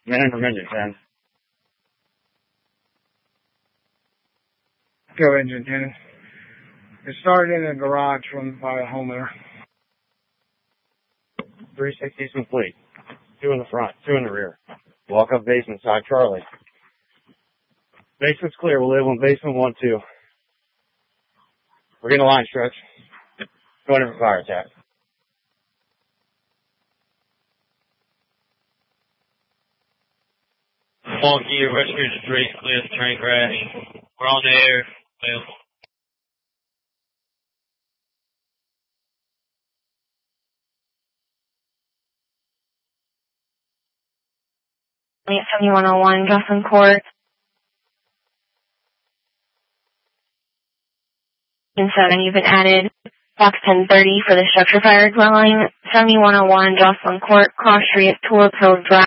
Man from engine 10. Go engine 10. It started in a garage by a homeowner. 360s complete. 2 in the front, 2 in the rear. Walk up basement side, Charlie. Basement's clear. We'll live on basement 1, 2. We're getting a line stretch. Going in for fire attack. Monkey, rescue street, clear the train crash. We're on the air. Available. At 7101 Jocelyn Court. And 7, you've been added. Box 1030 for the structure fire dwelling. 7101 Jocelyn Court, cross street, Tulip Hill Drive.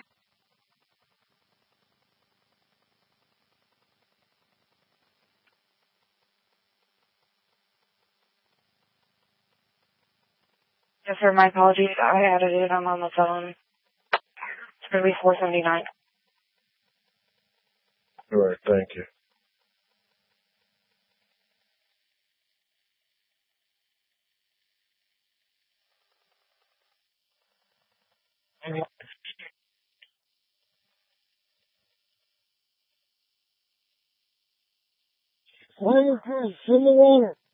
Yes, sir, my apologies. I added it. I'm on the phone. It's going to be 479. All right, thank you. Why are you in the water?